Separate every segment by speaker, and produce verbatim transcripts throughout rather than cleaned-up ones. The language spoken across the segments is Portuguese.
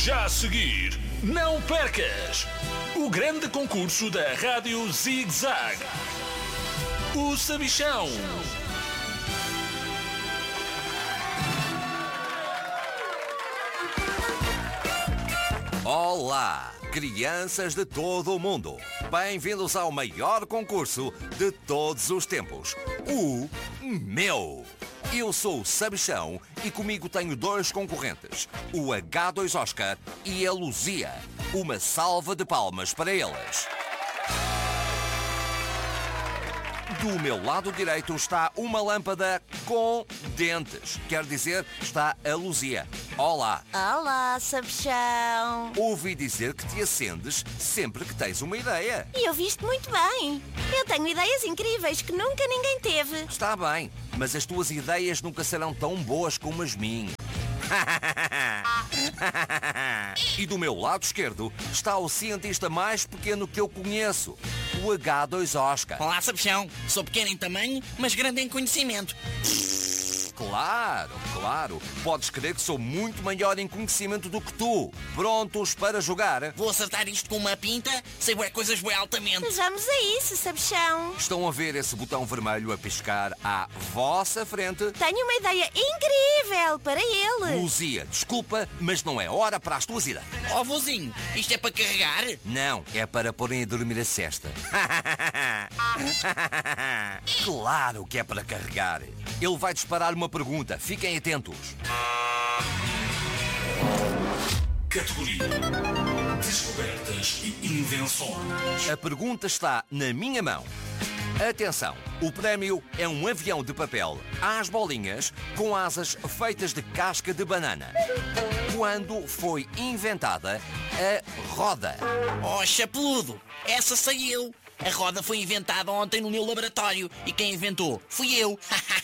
Speaker 1: Já a seguir, não percas o grande concurso da Rádio Zig Zag, o Sabichão.
Speaker 2: Olá, crianças de todo o mundo. Bem-vindos ao maior concurso de todos os tempos, o meu. Eu sou o Sabichão e comigo tenho dois concorrentes, o agá dois Oscar e a Luzia. Uma salva de palmas para eles. Do meu lado direito está uma lâmpada com dentes. Quer dizer, está a Luzia. Olá.
Speaker 3: Olá, Sabichão.
Speaker 2: Ouvi dizer que te acendes sempre que tens uma ideia.
Speaker 3: E eu vi-te muito bem. Eu tenho ideias incríveis que nunca ninguém teve.
Speaker 2: Está bem, mas as tuas ideias nunca serão tão boas como as minhas. E do meu lado esquerdo está o cientista mais pequeno que eu conheço, o agá dois Oscar.
Speaker 4: Olá, Sabichão. Sou pequeno em tamanho, mas grande em conhecimento.
Speaker 2: Claro, claro. Podes crer que sou muito maior em conhecimento do que tu. Prontos para jogar?
Speaker 4: Vou acertar isto com uma pinta, sei bué coisas bué altamente.
Speaker 3: Vejamos a isso, Sabichão.
Speaker 2: Estão a ver esse botão vermelho a piscar à vossa frente?
Speaker 3: Tenho uma ideia incrível para ele.
Speaker 2: Luzia, desculpa, mas não é hora para as tuas ideias.
Speaker 4: Ó, vozinho, isto é para carregar?
Speaker 2: Não, é para porem a dormir a cesta. Claro que é para carregar. Ele vai disparar uma pergunta. Fiquem atentos.
Speaker 1: Categoria Descobertas e Invenções.
Speaker 2: A pergunta está na minha mão. Atenção, o prémio é um avião de papel às bolinhas com asas feitas de casca de banana. Quando foi inventada a roda?
Speaker 4: Oh, chapeludo, essa sei eu. A roda foi inventada ontem no meu laboratório e quem inventou fui eu.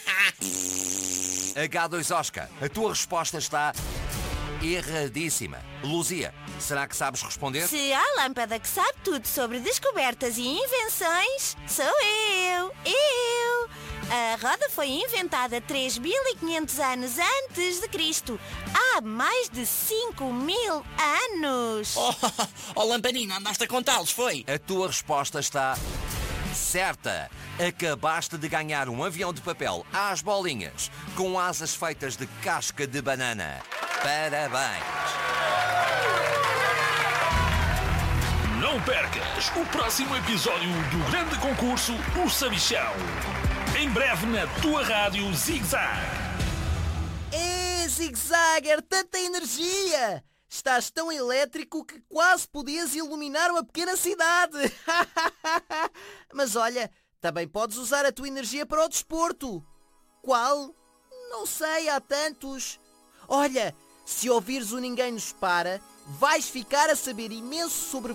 Speaker 2: agá dois Oscar, a tua resposta está erradíssima. Luzia, será que sabes responder?
Speaker 3: Se há lâmpada que sabe tudo sobre descobertas e invenções, sou eu. Eu. A roda foi inventada três mil e quinhentos anos antes de Cristo. Há mais de cinco mil anos.
Speaker 4: Oh, oh, lamparina, andaste a contá-los, foi?
Speaker 2: A tua resposta está certa. Acabaste de ganhar um avião de papel às bolinhas com asas feitas de casca de banana. Parabéns!
Speaker 1: Não percas o próximo episódio do grande concurso O Sabichão. Em breve na tua rádio Zig Zag.
Speaker 5: É, Zig Zagger, tanta energia! Estás tão elétrico que quase podias iluminar uma pequena cidade. Mas olha, também podes usar a tua energia para o desporto. Qual? Não sei, há tantos. Olha, se ouvires o Ninguém Nos Para, vais ficar a saber imenso sobre